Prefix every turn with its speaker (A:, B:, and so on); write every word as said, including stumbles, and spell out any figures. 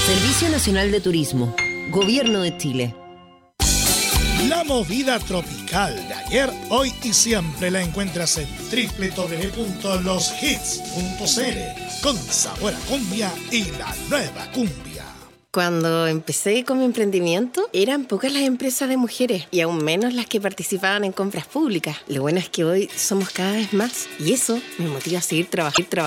A: Servicio Nacional de Turismo, Gobierno de Chile.
B: La movida tropical de ayer, hoy y siempre la encuentras en doble u doble u doble u punto los hits punto c l, con sabor a cumbia y la nueva cumbia.
C: Cuando empecé con mi emprendimiento, eran pocas las empresas de mujeres y aún menos las que participaban en compras públicas. Lo bueno es que hoy somos cada vez más y eso me motiva a seguir trabajando.